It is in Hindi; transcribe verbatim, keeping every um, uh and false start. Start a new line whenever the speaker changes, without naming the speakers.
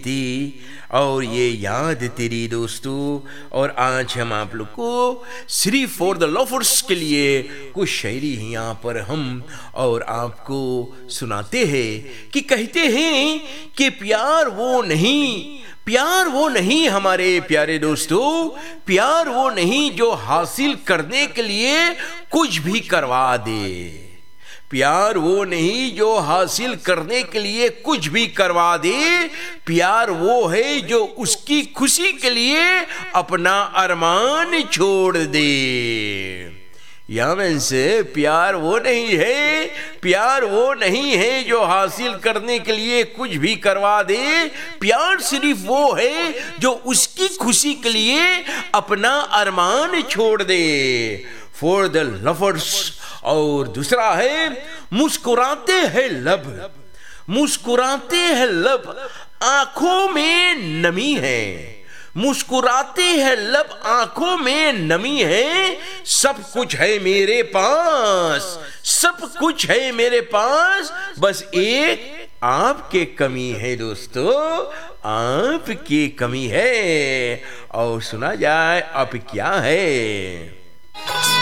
देती और ये याद तेरी दोस्तों। और आज हम आप लोग को सिर्फ फॉर द लवर्स के लिए कुछ शायरी यहाँ पर हम और आपको सुनाते हैं कि कहते हैं कि प्यार वो नहीं, प्यार वो नहीं हमारे प्यारे दोस्तों, प्यार वो नहीं जो हासिल करने के लिए कुछ भी करवा दे। प्यार वो नहीं जो हासिल करने के लिए कुछ भी करवा दे। प्यार वो है जो उसकी खुशी के लिए अपना अरमान छोड़ दे। यामन से प्यार वो नहीं है, प्यार वो नहीं है जो हासिल करने के लिए कुछ भी करवा दे। प्यार सिर्फ वो है जो उसकी खुशी के लिए अपना अरमान छोड़ दे। For the lovers. और दूसरा है मुस्कुराते हैं लब, मुस्कुराते हैं लब, आंखों में नमी है। मुस्कुराते हैं लब, आंखों में नमी है। सब कुछ है मेरे पास, सब कुछ है मेरे पास, बस एक आपके कमी है दोस्तों, आपकी कमी है। और सुना जाए अब क्या है।